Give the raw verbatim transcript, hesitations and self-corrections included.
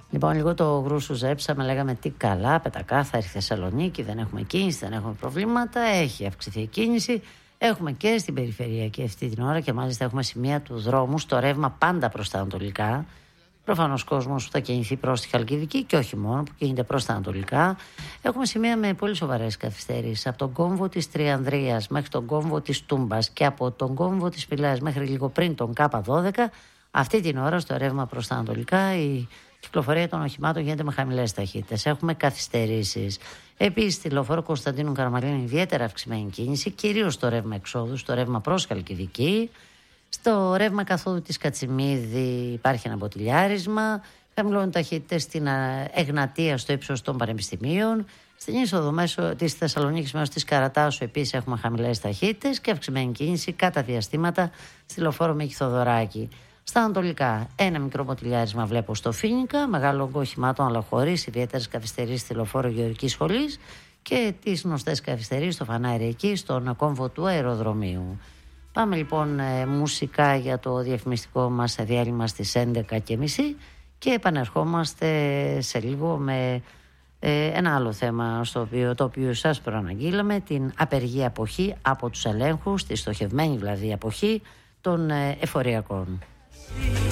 Λοιπόν, λίγο το γρούσου ζέψαμε, λέγαμε τι καλά, πετακάθαρη Θεσσαλονίκη, δεν έχουμε κίνηση, δεν έχουμε προβλήματα. Έχει αυξηθεί η κίνηση. Έχουμε και στην περιφερειακή αυτή την ώρα και μάλιστα έχουμε σημεία του δρόμου στο ρεύμα πάντα προς τα ανατολικά. Προφανώς κόσμος θα κινηθεί προς τη Χαλκιδική και όχι μόνο, που κινείται προς τα ανατολικά. Έχουμε σημεία με πολύ σοβαρές καθυστερήσεις. Από τον κόμβο της Τριανδρίας μέχρι τον κόμβο της Τούμπας και από τον κόμβο της Πηλαίας μέχρι λίγο πριν τον Κάπα δώδεκα. Αυτή την ώρα στο ρεύμα προς τα ανατολικά η κυκλοφορία των οχημάτων γίνεται με χαμηλές ταχύτητες. Έχουμε καθυστερήσεις. Επίσης, στη λεωφόρο Κωνσταντίνου Καραμαλίνου ιδιαίτερα αυξημένη κίνηση, κυρίως στο ρεύμα εξόδου, στο ρεύμα προς Χαλκιδική. Στο ρεύμα καθόδου της Κατσιμίδη υπάρχει ένα μποτιλιάρισμα. Χαμηλώνουν ταχύτητες στην Εγνατία στο ύψος των πανεπιστημίων. Στην είσοδο μέσω της Θεσσαλονίκης μέσω της Καρατάσου επίσης έχουμε χαμηλές ταχύτητες και αυξημένη κίνηση κατά διαστήματα στη λεωφόρο Μίκη Θοδωράκη. Στα ανατολικά, ένα μικρό μποτιλιάρισμα βλέπω στο Φίνικα, μεγάλο όγκο οχημάτων αλλά χωρίς ιδιαίτερες καθυστερήσεις στη λεωφόρο Γεωργικής Σχολής και τις γνωστές καθυστερήσεις στο φανάρι εκεί, στον κόμβο του αεροδρομίου. Πάμε λοιπόν ε, μουσικά για το διαφημιστικό μας διάλειμμα στις έντεκα και μισή και επανερχόμαστε σε λίγο με ε, ένα άλλο θέμα στο οποίο, το οποίο σας προαναγγείλαμε, την απεργία αποχή από τους ελέγχους, τη στοχευμένη δηλαδή αποχή των ε, εφοριακών.